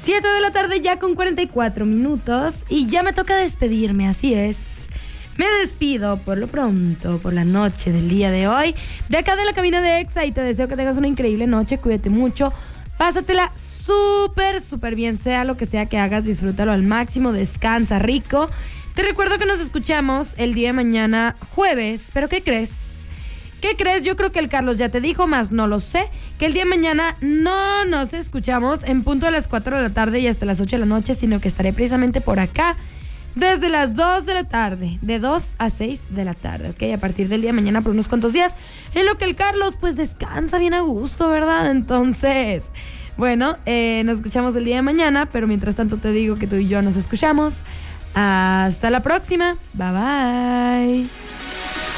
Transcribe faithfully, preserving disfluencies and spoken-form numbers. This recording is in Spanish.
siete de la tarde ya con cuarenta y cuatro minutos y ya me toca despedirme, así es. Me despido por lo pronto, por la noche del día de hoy, de acá de la cabina de Exa, y te deseo que tengas una increíble noche, cuídate mucho, pásatela súper, súper bien, sea lo que sea que hagas, disfrútalo al máximo, descansa rico. Te recuerdo que nos escuchamos el día de mañana jueves, pero ¿qué crees? ¿Qué crees? Yo creo que el Carlos ya te dijo, más no lo sé, que el día de mañana no nos escuchamos en punto a las cuatro de la tarde y hasta las ocho de la noche, sino que estaré precisamente por acá desde las dos de la tarde, de dos a seis de la tarde, ¿ok? A partir del día de mañana por unos cuantos días, en lo que el Carlos pues descansa bien a gusto, ¿verdad? Entonces, bueno, eh, nos escuchamos el día de mañana, pero mientras tanto te digo que tú y yo nos escuchamos. Hasta la próxima. Bye bye.